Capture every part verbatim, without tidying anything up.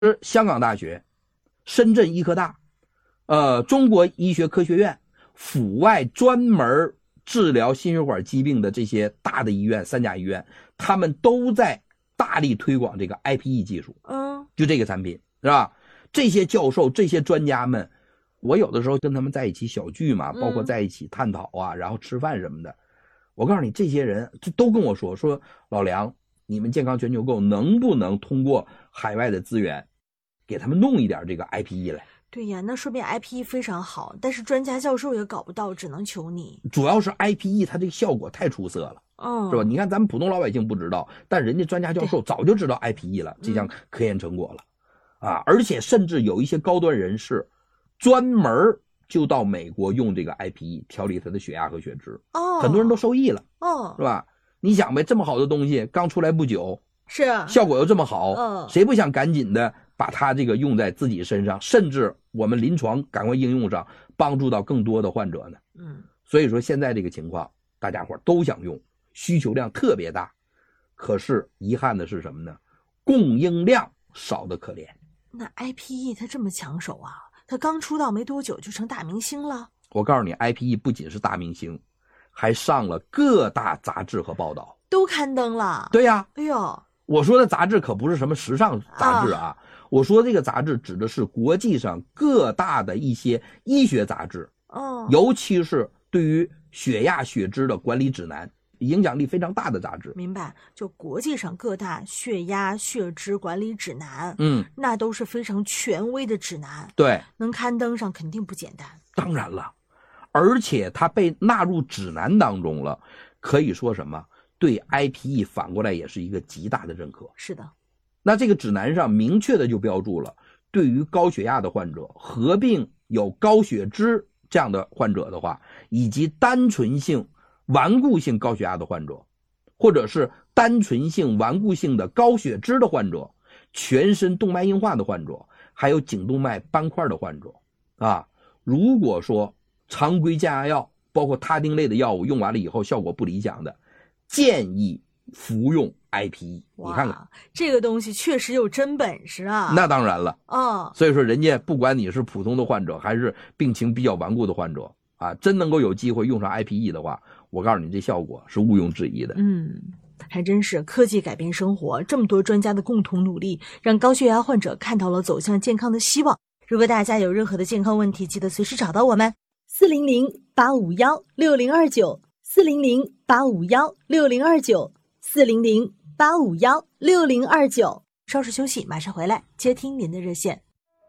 香港大学、深圳医科大、呃，中国医学科学院、阜外专门治疗心血管疾病的这些大的医院，三甲医院，他们都在大力推广这个 I P E 技术。 嗯， 就这个产品，是吧？这些教授、这些专家们，我有的时候跟他们在一起小聚嘛，包括在一起探讨啊，然后吃饭什么的。我告诉你，这些人就都跟我说说，老梁，你们健康全球购能不能通过海外的资源，给他们弄一点这个 I P E 来？ 对呀，那说明 I P E 非常好，但是专家教授也搞不到，只能求你。 主要是 I P E 它这个效果太出色了， 嗯， 是吧？你看咱们普通老百姓不知道，但人家专家教授早就知道 I P E 了，这项科研成果了。啊，而且甚至有一些高端人士专门就到美国用这个 I P E 调理他的血压和血脂， 哦， 很多人都受益了， 哦， 是吧？你想呗，这么好的东西刚出来不久， 是效果又这么好， 嗯， 谁不想赶紧的把它这个用在自己身上，甚至我们临床赶快应用上，帮助到更多的患者呢？ 嗯， 所以说现在这个情况，大家伙都想用，需求量特别大，可是遗憾的是什么呢？供应量少得可怜。 那 I P E 它这么抢手啊，它刚出道没多久就成大明星了。 我告诉你 I P E 不仅是大明星，还上了各大杂志和报道， 都刊登了。 对呀， 哎呦， 我说的杂志可不是什么时尚杂志啊，啊我说这个杂志指的是国际上各大的一些医学杂志， 哦， 尤其是对于血压血脂的管理指南，影响力非常大的杂志。 明白，就国际上各大血压血脂管理指南， 嗯， 那都是非常权威的指南， 对， 能刊登上肯定不简单。 当然了，而且它被纳入指南当中了，可以说什么对 I P E 反过来也是一个极大的认可。 是的， 那这个指南上明确的就标注了，对于高血压的患者，合并有高血脂这样的患者的话，以及单纯性顽固性高血压的患者，或者是单纯性顽固性的高血脂的患者，全身动脉硬化的患者，还有颈动脉斑块的患者啊，如果说常规降压药包括他汀类的药物用完了以后效果不理想的，建议服用 I P E。 你看看这个东西确实有真本事啊。 那当然了， 哦， 所以说人家不管你是普通的患者还是病情比较顽固的患者啊，真能够有机会用上 I P E 的话，我告诉你这效果是毋庸置疑的。 嗯，还真是科技改变生活，这么多专家的共同努力，让高血压患者看到了走向健康的希望。如果大家有任何的健康问题，记得随时找到我们四零零八五幺六零二九 四零零八五幺六零二九 四零零八五幺六零二九。稍事休息，马上回来接听您的热线。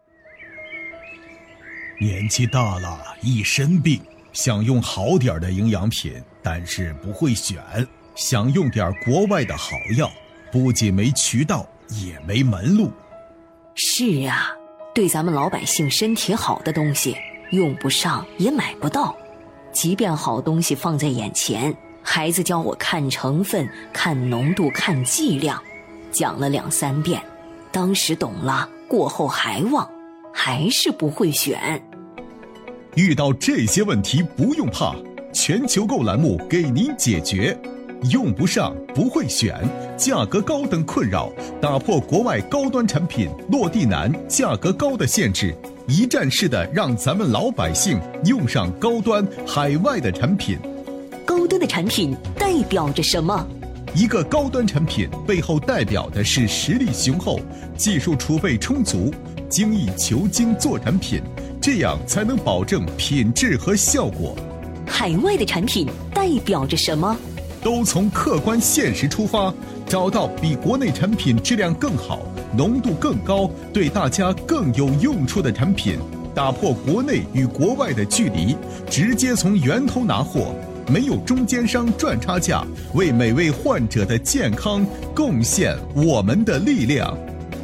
年纪大了，一身病，想用好点的营养品，但是不会选，想用点国外的好药，不仅没渠道，也没门路。 是啊，对咱们老百姓身体好的东西，用不上也买不到。即便好东西放在眼前，孩子教我看成分、看浓度、看剂量，讲了两三遍，当时懂了，过后还忘，还是不会选。 遇到这些问题不用怕，全球购栏目给您解决。用不上，不会选，价格高等困扰，打破国外高端产品落地难、价格高的限制，一站式的让咱们老百姓用上高端海外的产品。 高端的产品代表着什么？ 一个高端产品背后代表的是实力雄厚、技术储备充足、精益求精做产品，这样才能保证品质和效果。 海外的产品代表着什么？ 都从客观现实出发，找到比国内产品质量更好、浓度更高、对大家更有用处的产品，打破国内与国外的距离，直接从源头拿货，没有中间商赚差价，为每位患者的健康贡献我们的力量。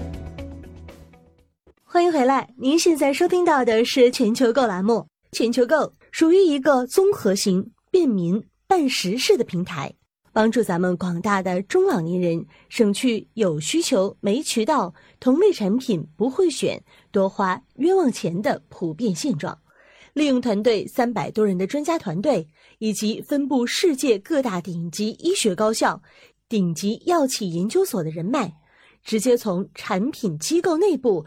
欢迎回来，您现在收听到的是全球购栏目。全球购属于一个综合型、便民、办实事的平台，帮助咱们广大的中老年人省去有需求没渠道、同类产品不会选、多花冤枉钱的普遍现状。利用团队三百多人的专家团队，以及分布世界各大顶级医学高校、顶级药企研究所的人脉， 直接从产品机构内部